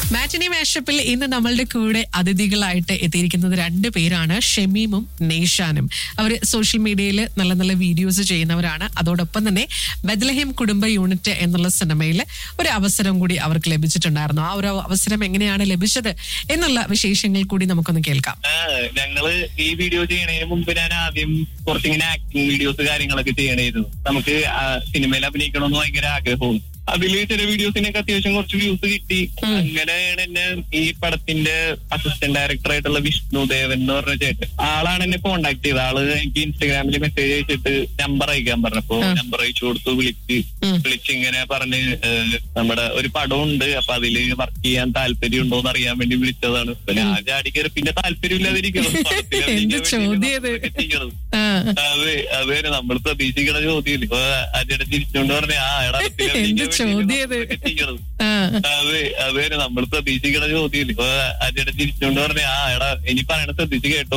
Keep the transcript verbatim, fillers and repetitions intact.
മാറ്റിനി മാഷപ്പിൽ ഇന്ന് നമ്മളുടെ കൂടെ അതിഥികളായിട്ട് എത്തിയിരിക്കുന്നത് രണ്ട് പേരാണ്, ഷമീമും നെയ്ഷാനും. അവർ സോഷ്യൽ മീഡിയയിൽ നല്ല നല്ല വീഡിയോസ് ചെയ്യുന്നവരാണ്. അതോടൊപ്പം തന്നെ ബെത്ലഹേം കുടുംബ യൂണിറ്റ് എന്നുള്ള സിനിമയിൽ ഒരു അവസരം കൂടി അവർക്ക് ലഭിച്ചിട്ടുണ്ടായിരുന്നു. ആ ഒരു അവസരം എങ്ങനെയാണ് ലഭിച്ചത് എന്നുള്ള വിശേഷങ്ങൾ കൂടി നമുക്കൊന്ന് കേൾക്കാം. ഞങ്ങള് ഈ വീഡിയോ ചെയ്യണതിന് മുമ്പ് ഞാൻ ആദ്യം കുറച്ചിങ്ങനെ ആക്ടിങ് വീഡിയോസ് കാര്യങ്ങളൊക്കെ ചെയ്യണമായിരുന്നു. നമുക്ക് സിനിമയിൽ അഭിനയിക്കണമെന്ന് ഭയങ്കര ആഗ്രഹവും. അതില് ചില വീഡിയോസിനൊക്കെ അത്യാവശ്യം കുറച്ച് വ്യൂസ് കിട്ടി. അങ്ങനെയാണ് എന്നെ ഈ പടത്തിന്റെ അസിസ്റ്റന്റ് ഡയറക്ടർ ആയിട്ടുള്ള വിഷ്ണു ദേവൻ എന്ന് പറഞ്ഞ ചേട്ടൻ, ആളാണ് എന്നെ കോണ്ടാക്ട് ചെയ്തത്. ആള് എനിക്ക് ഇൻസ്റ്റാഗ്രാമിൽ മെസ്സേജ് അയച്ചിട്ട് നമ്പർ അയക്കാൻ പറഞ്ഞപ്പോ നമ്പർ അയച്ചു കൊടുത്തു. വിളിച്ച് വിളിച്ച് ഇങ്ങനെ പറഞ്ഞ് നമ്മുടെ ഒരു പടം ഉണ്ട്, അപ്പൊ അതില് വർക്ക് ചെയ്യാൻ താല്പര്യം ഉണ്ടോന്ന് അറിയാൻ വേണ്ടി വിളിച്ചതാണ്. ഞാൻ ചാടി കയറി പിന്നെ താല്പര്യമില്ലാതിരിക്കണം. അതെ അതെ നമ്മൾ പ്രതീക്ഷിക്കണ ചോദ്യം. ഇപ്പൊ അതിടെ തിരിച്ചുകൊണ്ട് പറഞ്ഞ ആ എടാ അതെ അതെ നമ്മൾ പ്രതീക്ഷിക്കണ ചോദ്യം. ഇപ്പൊ അതിടെ തിരിച്ചുകൊണ്ട് പറഞ്ഞ ആ എടാ ഇനി പറയണ ശ്രദ്ധിച്ച് കേട്ടോ.